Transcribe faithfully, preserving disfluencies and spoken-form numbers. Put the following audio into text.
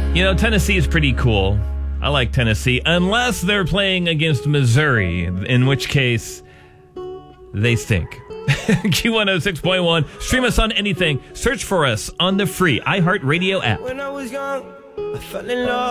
You know, Tennessee is pretty cool. I like Tennessee, unless they're playing against Missouri, in which case they stink. Q one oh six point one. Stream us on anything. Search for us on the free iHeartRadio app. When I was young, I fell in love.